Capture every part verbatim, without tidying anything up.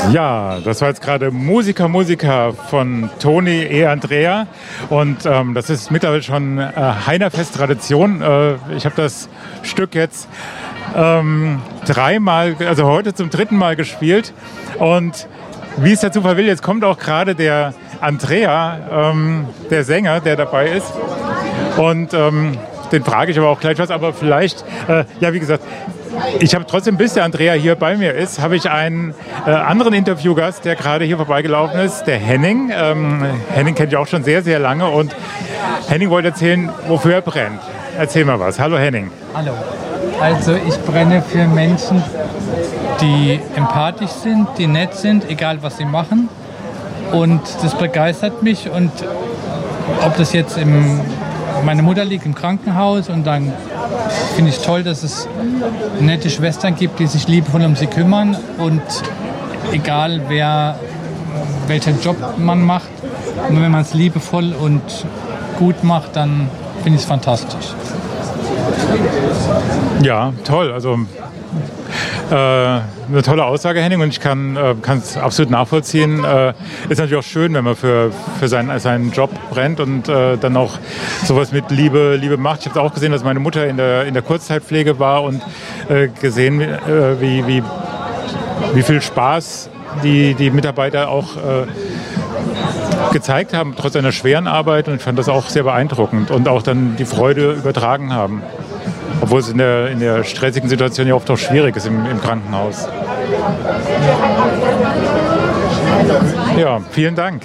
Ja, das war jetzt gerade Musiker, Musiker von Toni e. Andrea und ähm, das ist mittlerweile schon äh, Heinerfest-Tradition. Äh, ich habe das Stück jetzt ähm, dreimal, also heute zum dritten Mal gespielt und wie es der Zufall will, jetzt kommt auch gerade der Andrea, ähm, der Sänger, der dabei ist und ähm, den frage ich aber auch gleich was, aber vielleicht, äh, ja wie gesagt, ich habe trotzdem, bis der Andrea hier bei mir ist, habe ich einen äh, anderen Interviewgast, der gerade hier vorbeigelaufen ist, der Henning. Ähm, Henning kennt ich auch schon sehr, sehr lange und Henning wollte erzählen, wofür er brennt. Erzähl mal was. Hallo Henning. Hallo. Also ich brenne für Menschen, die empathisch sind, die nett sind, egal was sie machen. Und das begeistert mich und ob das jetzt im meine Mutter liegt im Krankenhaus und dann finde ich toll, dass es nette Schwestern gibt, die sich liebevoll um sie kümmern und egal wer, welchen Job man macht, nur wenn man es liebevoll und gut macht, dann finde ich es fantastisch. Ja, toll. Also äh, eine tolle Aussage, Henning, und ich kann es äh, absolut nachvollziehen. Äh, ist natürlich auch schön, wenn man für, für seinen, seinen Job brennt und äh, dann auch sowas mit Liebe, Liebe macht. Ich habe auch gesehen, dass meine Mutter in der, in der Kurzzeitpflege war und äh, gesehen, äh, wie, wie, wie viel Spaß die, die Mitarbeiter auch äh, gezeigt haben, trotz einer schweren Arbeit. Und ich fand das auch sehr beeindruckend und auch dann die Freude übertragen haben. Obwohl es in der, in der stressigen Situation ja oft auch schwierig ist im, im Krankenhaus. Ja, vielen Dank.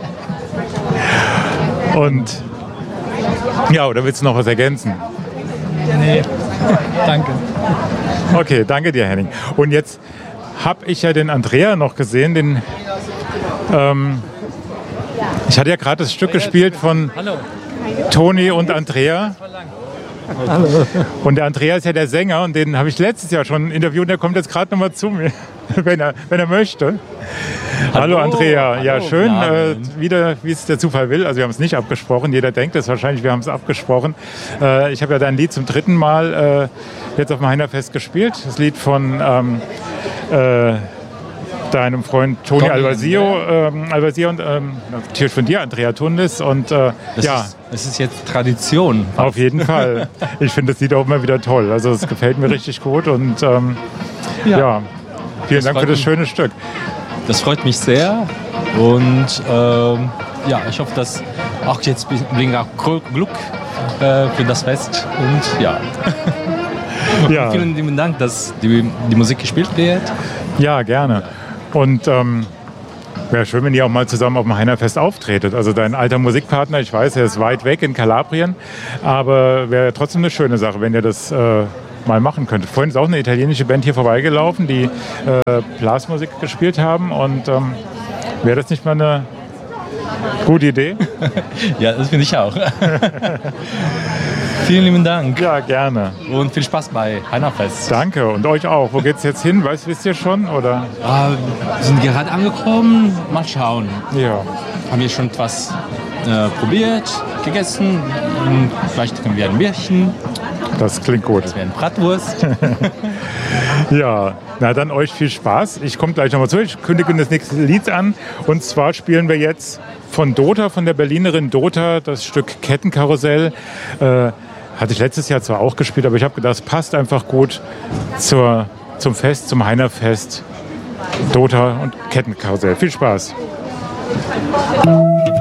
Und ja, oder willst du noch was ergänzen? Nee, danke. Okay, danke dir, Henning. Und jetzt habe ich ja den Andrea noch gesehen, den ähm, ich hatte ja gerade das Stück gespielt von Toni und Andrea. Hallo. Und der Andrea ist ja der Sänger und den habe ich letztes Jahr schon interviewt und der kommt jetzt gerade noch mal zu mir, wenn er, wenn er möchte. Hallo, hallo Andrea, hallo. Ja schön, äh, wieder wie es der Zufall will, also wir haben es nicht abgesprochen, jeder denkt es wahrscheinlich, wir haben es abgesprochen. Äh, ich habe ja dein Lied zum dritten Mal äh, jetzt auf dem Heinerfest gespielt, das Lied von ähm, äh, deinem Freund Toni Albasio, ähm, Albasio und ähm, natürlich von dir, Andrea Tundes. Und äh, das ja. Ist, das ist jetzt Tradition. Auf jeden Fall. Ich finde das Lied auch immer wieder toll. Also es gefällt mir richtig gut und ähm, ja. ja, vielen das Dank für das mich, schöne Stück. Das freut mich sehr und ähm, ja, ich hoffe, dass auch jetzt bringt auch Glück äh, für das Fest und ja. ja. Vielen lieben Dank, dass die, die Musik gespielt wird. Ja, gerne. Und ähm, wäre schön, wenn ihr auch mal zusammen auf dem Heinerfest auftretet. Also dein alter Musikpartner, ich weiß, er ist weit weg in Kalabrien, aber wäre trotzdem eine schöne Sache, wenn ihr das äh, mal machen könntet. Vorhin ist auch eine italienische Band hier vorbeigelaufen, die äh, Blasmusik gespielt haben und ähm, wäre das nicht mal eine gute Idee? Ja, das finde ich auch. Vielen lieben Dank. Ja, gerne. Und viel Spaß bei Heinerfest. Danke und euch auch. Wo geht's jetzt hin? Weißt, wisst ihr schon? Oder? Uh, wir sind gerade angekommen. Mal schauen. Ja. Haben wir schon etwas äh, probiert, gegessen. Und vielleicht können wir ein Bierchen. Das klingt gut. Das wäre eine Bratwurst. Ja, na dann euch viel Spaß. Ich komme gleich nochmal zu. Ich kündige das nächste Lied an. Und zwar spielen wir jetzt von Dota, von der Berlinerin Dota, das Stück Kettenkarussell. Äh, hatte ich letztes Jahr zwar auch gespielt, aber ich habe gedacht, es passt einfach gut zur, zum Fest, zum Heinerfest. Dota und Kettenkarussell. Viel Spaß.